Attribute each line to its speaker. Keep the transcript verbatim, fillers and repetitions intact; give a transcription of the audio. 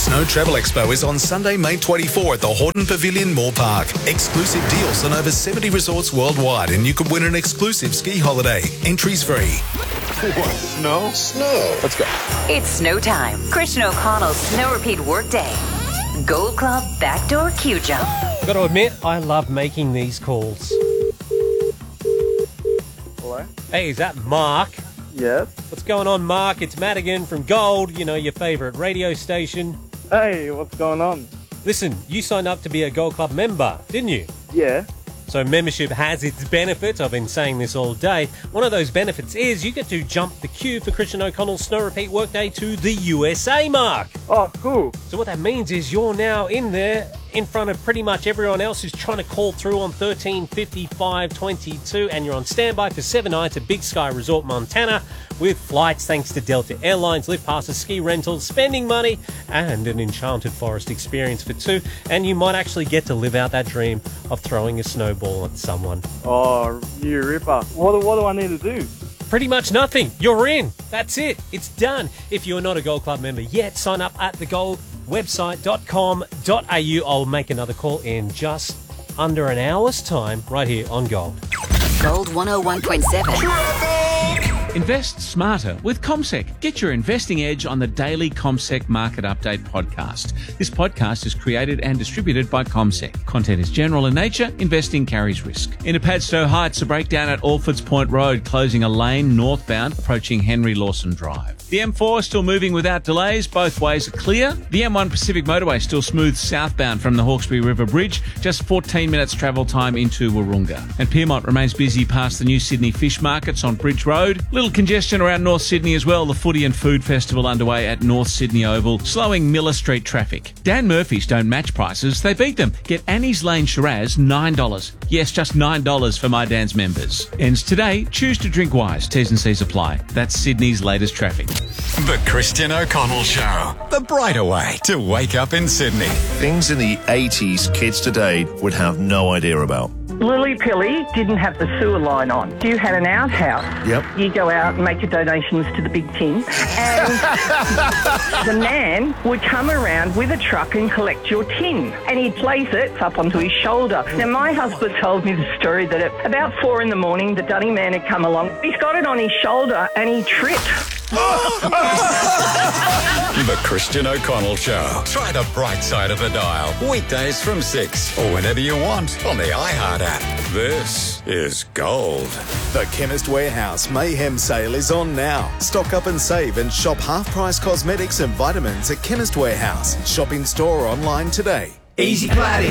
Speaker 1: Snow Travel Expo is on Sunday, May twenty-fourth at the Horton Pavilion, Moore Park. Exclusive deals on over seventy resorts worldwide, and you could win an exclusive ski holiday. Entries free.
Speaker 2: What? Snow? Snow. Let's go.
Speaker 3: It's snow time. Christian O'Connell's Snow Repeat Workday. Gold Club Backdoor Q Jump.
Speaker 4: I've got to admit, I love making these calls.
Speaker 5: Hello?
Speaker 4: Hey, is that Mark?
Speaker 5: Yes.
Speaker 4: What's going on, Mark? It's Madigan from Gold, you know, your favourite radio station.
Speaker 5: Hey, what's going on?
Speaker 4: Listen, you signed up to be a Gold Club member, didn't you?
Speaker 5: Yeah.
Speaker 4: So membership has its benefits. I've been saying this all day. One of those benefits is you get to jump the queue for Christian O'Connell's Snow Repeat Workday to the U S A, Mark.
Speaker 5: Oh, cool.
Speaker 4: So what that means is you're now in there in front of pretty much everyone else who's trying to call through on thirteen fifty-five twenty-two, and you're on standby for seven nights at Big Sky Resort, Montana, with flights thanks to Delta Airlines, lift passes, ski rentals, spending money, and an enchanted forest experience for two. And you might actually get to live out that dream of throwing a snowball at someone.
Speaker 5: Oh, you ripper. What, do- what do I need to do?
Speaker 4: Pretty much nothing. You're in. That's it. It's done. If you're not a Gold Club member yet, sign up at the gold website dot com dot a u. I'll make another call in just under an hour's time right here on Gold.
Speaker 3: Gold one oh one point seven.
Speaker 6: Invest smarter with CommSec. Get your investing edge on the daily CommSec Market Update podcast. This podcast is created and distributed by CommSec. Content is general in nature. Investing carries risk. In Padstow Heights, a breakdown at Alfords Point Road, closing a lane northbound approaching Henry Lawson Drive. The M four is still moving without delays. Both ways are clear. The M one Pacific Motorway still smooth southbound from the Hawkesbury River Bridge. Just fourteen minutes travel time into Wahroonga. And Pyrmont remains busy past the new Sydney Fish Markets on Bridge Road. Little congestion around North Sydney as well. The Footy and Food Festival underway at North Sydney Oval, slowing Miller Street traffic. Dan Murphy's don't match prices, they beat them. Get Annie's Lane Shiraz, nine dollars. Yes, just nine dollars for My Dan's members. Ends today. Choose to drink wise. T's and C's apply. That's Sydney's latest traffic.
Speaker 1: The Christian O'Connell Show. The brighter way to wake up in Sydney.
Speaker 2: Things in the eighties kids today would have no idea about.
Speaker 7: Lily Pilly didn't have the sewer line on. You had an outhouse.
Speaker 2: Yep.
Speaker 7: You go out and make your donations to the big tin, and the man would come around with a truck and collect your tin, and he'd place it up onto his shoulder. Now, my husband told me the story that at about four in the morning, the dunny man had come along. He's got it on his shoulder, and he tripped.
Speaker 1: The Christian O'Connell Show. Try the bright side of the dial. Weekdays from six or whenever you want on the iHeart app. This is Gold. The Chemist Warehouse Mayhem Sale is on now. Stock up and save and shop half-price cosmetics and vitamins at Chemist Warehouse. Shop in store or online today.
Speaker 8: Easy Platinum.